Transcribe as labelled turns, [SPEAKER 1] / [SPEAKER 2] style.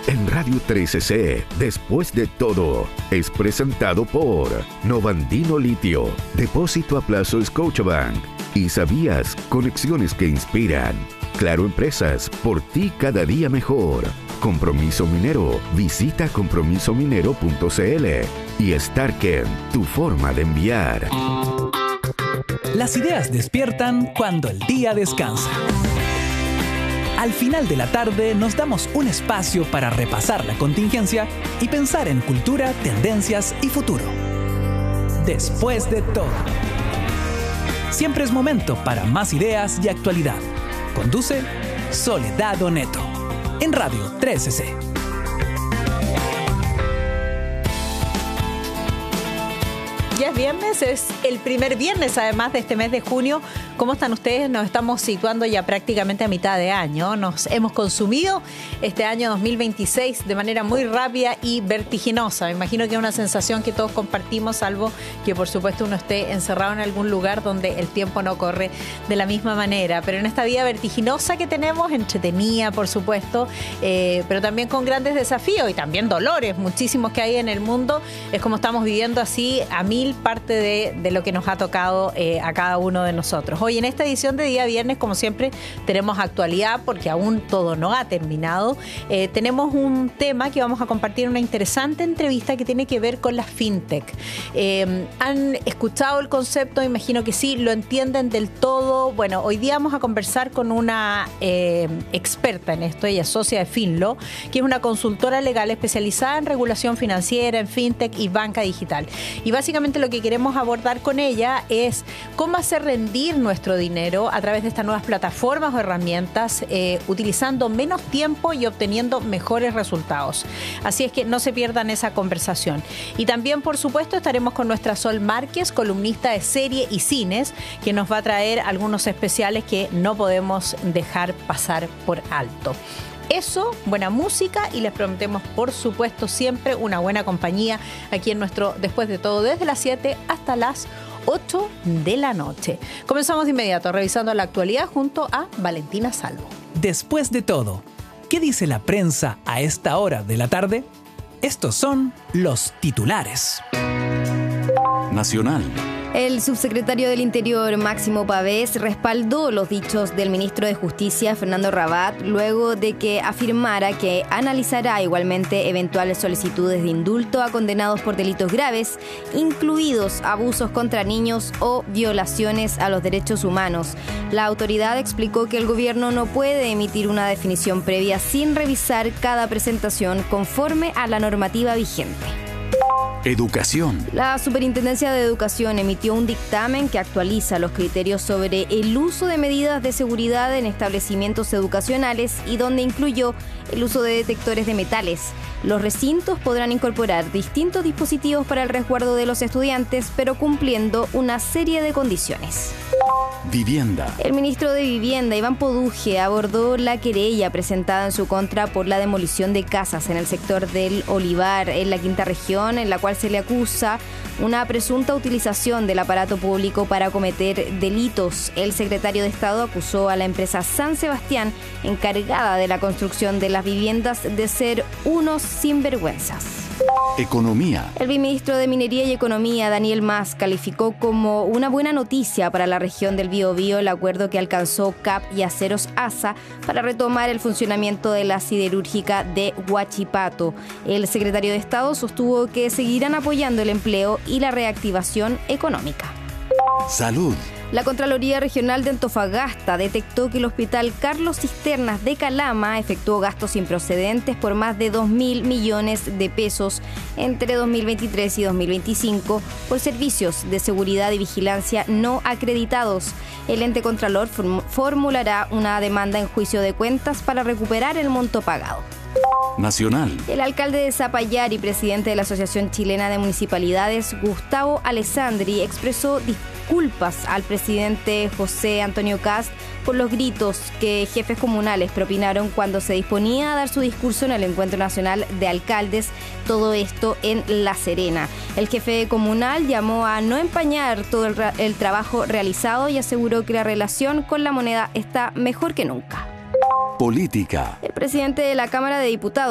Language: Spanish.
[SPEAKER 1] en Radio 13C, Después de Todo, es presentado por Novandino Litio, Depósito a Plazo Scotiabank. Y ¿sabías? Conexiones que inspiran. Claro Empresas, por ti cada día mejor. Compromiso Minero, visita compromisominero.cl. Y Starken, tu forma de enviar.
[SPEAKER 2] Las ideas despiertan cuando el día descansa. Al final de la tarde nos damos un espacio para repasar la contingencia y pensar en cultura, tendencias y futuro. Después de todo. Siempre es momento para más ideas y actualidad. Conduce Soledad Oneto en Radio 13C.
[SPEAKER 3] Ya es viernes, es el primer viernes además de este mes de junio. ¿Cómo están ustedes? Nos estamos situando ya prácticamente a mitad de año. Nos hemos consumido este año 2026 de manera muy rápida y vertiginosa. Me imagino que es una sensación que todos compartimos, salvo que por supuesto uno esté encerrado en algún lugar donde el tiempo no corre de la misma manera. Pero en esta vida vertiginosa que tenemos, entretenida por supuesto, pero también con grandes desafíos y también dolores, muchísimos que hay en el mundo, es como estamos viviendo así a mil parte de lo que nos ha tocado a cada uno de nosotros. Hoy en esta edición de día viernes, como siempre, tenemos actualidad porque aún todo no ha terminado. Tenemos un tema que vamos a compartir, una interesante entrevista que tiene que ver con las fintech. ¿Han escuchado el concepto? Imagino que sí, lo entienden del todo. Bueno, hoy día vamos a conversar con una experta en esto. Ella es socia de Finlo, que es una consultora legal especializada en regulación financiera, en fintech y banca digital. Y básicamente lo que queremos abordar con ella es cómo hacer rendir nuestro dinero a través de estas nuevas plataformas o herramientas, utilizando menos tiempo y obteniendo mejores resultados. Así es que no se pierdan esa conversación. Y también, por supuesto, estaremos con nuestra Sol Márquez, columnista de serie y cines, que nos va a traer algunos especiales que no podemos dejar pasar por alto. Eso, buena música y les prometemos, por supuesto, siempre una buena compañía aquí en nuestro Después de Todo, desde las 7 hasta las 8 de la noche. Comenzamos de inmediato revisando la actualidad junto a Valentina Salvo.
[SPEAKER 2] Después de todo, ¿qué dice la prensa a esta hora de la tarde? Estos son los titulares.
[SPEAKER 4] Nacional.
[SPEAKER 5] El subsecretario del Interior, Máximo Pavés, respaldó los dichos del ministro de Justicia, Fernando Rabat, luego de que afirmara que analizará igualmente eventuales solicitudes de indulto a condenados por delitos graves, incluidos abusos contra niños o violaciones a los derechos humanos. La autoridad explicó que el gobierno no puede emitir una definición previa sin revisar cada presentación conforme a la normativa vigente.
[SPEAKER 4] Educación.
[SPEAKER 5] La Superintendencia de Educación emitió un dictamen que actualiza los criterios sobre el uso de medidas de seguridad en establecimientos educacionales y donde incluyó el uso de detectores de metales. Los recintos podrán incorporar distintos dispositivos para el resguardo de los estudiantes, pero cumpliendo una serie de condiciones.
[SPEAKER 4] Vivienda.
[SPEAKER 5] El ministro de Vivienda, Iván Poduje, abordó la querella presentada en su contra por la demolición de casas en el sector del Olivar, en la Quinta Región, en la cual se le acusa una presunta utilización del aparato público para cometer delitos. El secretario de Estado acusó a la empresa San Sebastián, encargada de la construcción de las viviendas, de ser unos sinvergüenzas.
[SPEAKER 4] Economía.
[SPEAKER 5] El viceministro de Minería y Economía, Daniel Mas, calificó como una buena noticia para la región del Biobío el acuerdo que alcanzó CAP y Aceros ASA para retomar el funcionamiento de la siderúrgica de Huachipato. El secretario de Estado sostuvo que seguirán apoyando el empleo y la reactivación económica.
[SPEAKER 4] Salud.
[SPEAKER 5] La Contraloría Regional de Antofagasta detectó que el Hospital Carlos Cisternas de Calama efectuó gastos improcedentes por más de 2.000 millones de pesos entre 2023 y 2025 por servicios de seguridad y vigilancia no acreditados. El ente contralor formulará una demanda en juicio de cuentas para recuperar el monto pagado.
[SPEAKER 4] Nacional.
[SPEAKER 5] El alcalde de Zapallar y presidente de la Asociación Chilena de Municipalidades, Gustavo Alessandri, expresó disculpas al presidente José Antonio Kast por los gritos que jefes comunales propinaron cuando se disponía a dar su discurso en el Encuentro Nacional de Alcaldes, todo esto en La Serena. El jefe comunal llamó a no empañar todo el trabajo realizado y aseguró que la relación con la moneda está mejor que nunca.
[SPEAKER 4] Política.
[SPEAKER 5] El presidente de la Cámara de Diputados,